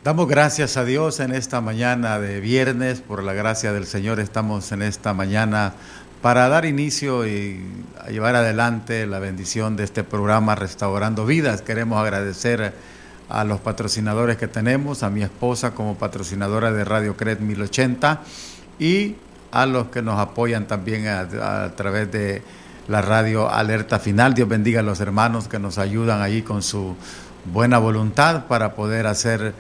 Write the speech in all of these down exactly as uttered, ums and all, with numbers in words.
Damos gracias a Dios en esta mañana de viernes. Por la gracia del Señor estamos en esta mañana para dar inicio y a llevar adelante la bendición de este programa Restaurando Vidas. Queremos agradecer a los patrocinadores que tenemos, a mi esposa como patrocinadora de Radio Cred mil ochenta y a los que nos apoyan también a, a través de la radio Alerta Final. Dios bendiga a los hermanos que nos ayudan allí con su buena voluntad para poder hacer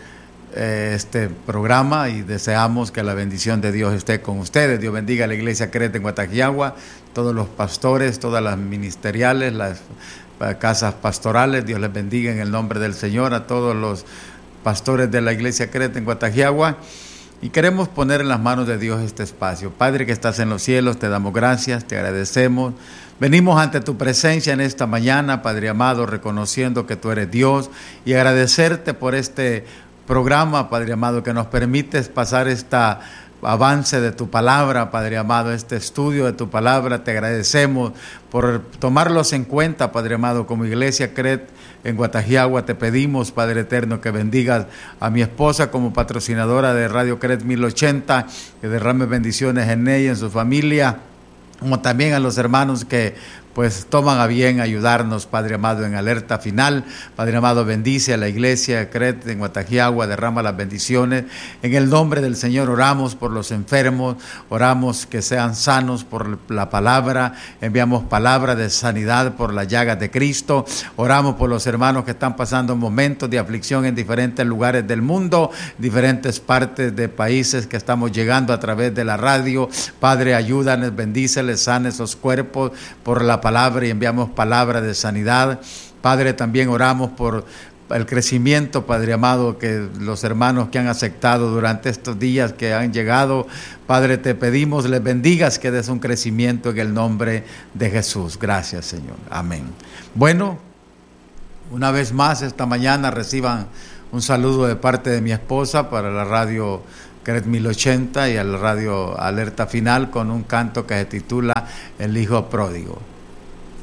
este programa, y deseamos que la bendición de Dios esté con ustedes. Dios bendiga a la iglesia Cred en Guataquiagua, todos los pastores, todas las ministeriales, las casas pastorales. Dios les bendiga en el nombre del Señor a todos los pastores de la iglesia Cred en Guataquiagua. Y queremos poner en las manos de Dios este espacio. Padre que estás en los cielos, te damos gracias, te agradecemos. Venimos ante tu presencia en esta mañana, Padre amado, reconociendo que tú eres Dios, y agradecerte por este programa, Padre amado, que nos permites pasar esta avance de tu palabra, Padre amado, este estudio de tu palabra. Te agradecemos por tomarlos en cuenta, Padre amado, como iglesia Cred en Guataquiagua. Te pedimos, Padre eterno, que bendigas a mi esposa como patrocinadora de Radio Cred mil ochenta, que derrame bendiciones en ella, en su familia, como también a los hermanos que pues toman a bien ayudarnos, Padre amado, en Alerta Final. Padre amado, bendice a la iglesia Cred en Guataquiagua, derrama las bendiciones. En el nombre del Señor oramos por los enfermos, oramos que sean sanos por la palabra, enviamos palabra de sanidad por las llagas de Cristo. Oramos por los hermanos que están pasando momentos de aflicción en diferentes lugares del mundo, diferentes partes de países que estamos llegando a través de la radio. Padre, ayúdanos, bendíceles, sana esos cuerpos por la palabra, y enviamos palabra de sanidad. Padre, también oramos por el crecimiento, Padre amado, que los hermanos que han aceptado durante estos días que han llegado, Padre, te pedimos, les bendigas, que des un crecimiento en el nombre de Jesús. Gracias, Señor. Amén. Bueno, una vez más esta mañana reciban un saludo de parte de mi esposa para la radio Cred mil ochenta y a la radio Alerta Final con un canto que se titula El Hijo Pródigo.